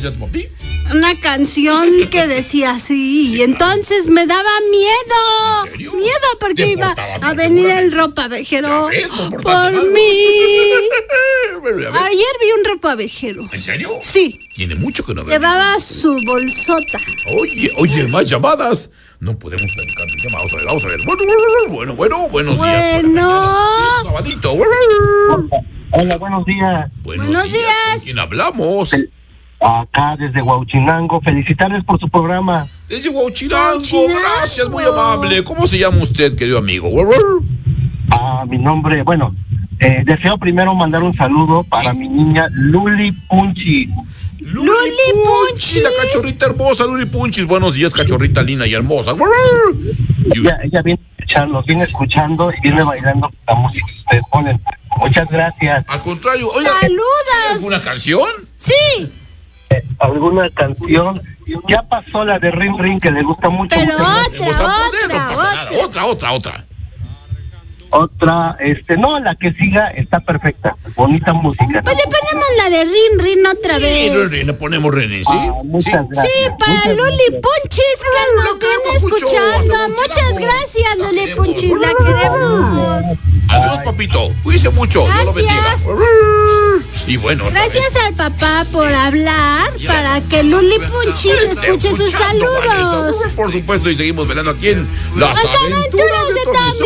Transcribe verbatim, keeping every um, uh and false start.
decía tu papi? Una canción que decía así, y entonces me daba miedo. ¿En serio? Miedo porque Te iba portabas a mal, venir el seguramente. ropavejero Ya ves, por portarse por mal. mí. Bueno, ya ves. Ayer vi un ropavejero. ¿En serio? Sí, Tiene mucho que no ver. llevaba su bolsota. Oye, oye, más llamadas. No podemos platicar de tema. Vamos a ver, vamos a ver. Bueno, bueno, bueno, buenos días. por la Bueno. mañana. Es sabadito. Hola, buenos días. Buenos, Buenos días. días. ¿Con quién hablamos? Acá desde Huauchinango. Felicitarles por su programa. Desde Huauchinango. Huauchinango. Gracias, muy amable. ¿Cómo se llama usted, querido amigo? Ah, mi nombre, bueno, eh, deseo primero mandar un saludo para Sí. mi niña Luli Punchi. Luli Punchis. la cachorrita hermosa, Luli Punchis. Buenos días, cachorrita linda y hermosa. Y Ella, ella viene escuchando, viene escuchando y viene bailando la música que ustedes ponen. Muchas gracias. al contrario, oiga, ¡Saludos! ¿alguna canción? Sí, Eh, ¿Alguna canción? Ya pasó la de Rin Rin que le gusta mucho. pero Muchas gracias. otra, Vamos a poner, otra, no pasa nada. otra. Otra, otra, otra. Otra, este, no, la que siga está perfecta. Bonita música. Pues le ponemos la de Rin Rin otra Sí, vez. le ponemos René, ¿sí? Ah, muchas Sí. gracias. Sí, para Muchas Luli gracias. Punchis, que La nos viene queremos mucho, escuchando. hacemos Muchas chilangos. gracias, La Luli queremos. Punchis, la queremos. Adiós, papito. Cuídese mucho. Dios lo bendiga. Gracias. Y bueno, otra Gracias vez. al papá por hablar, Ya. para que Luli Punchis Está escuche sus escuchando, saludos. Vanessa. Por supuesto, y seguimos velando aquí en Las Las Aventuras de aventuras de Tony. Tony.